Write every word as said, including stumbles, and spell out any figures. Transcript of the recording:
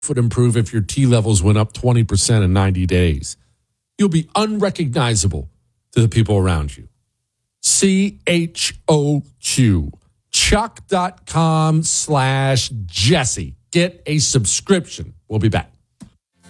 would improve if your T levels went up twenty percent in ninety days. You'll be unrecognizable to the people around you. C H O Q. Chuck.com slash Jesse. Get a subscription. We'll be back.